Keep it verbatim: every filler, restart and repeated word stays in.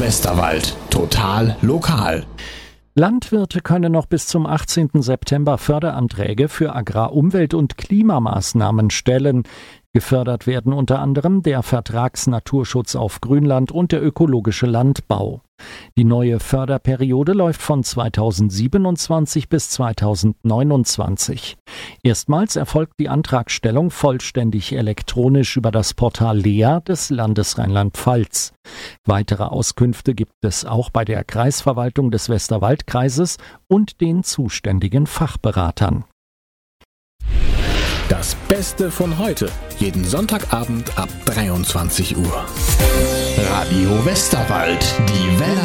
Westerwald. Total lokal. Landwirte können noch bis zum achtzehnten September Förderanträge für Agrar-, Umwelt- und Klimamaßnahmen stellen. Gefördert werden unter anderem der Vertragsnaturschutz auf Grünland und der ökologische Landbau. Die neue Förderperiode läuft von zweitausendsiebenundzwanzig bis zweitausendneunundzwanzig. Erstmals erfolgt die Antragstellung vollständig elektronisch über das Portal L E A des Landes Rheinland-Pfalz. Weitere Auskünfte gibt es auch bei der Kreisverwaltung des Westerwaldkreises und den zuständigen Fachberatern. Das Beste von heute. Jeden Sonntagabend ab dreiundzwanzig Uhr. Radio Westerwald. Die Welle.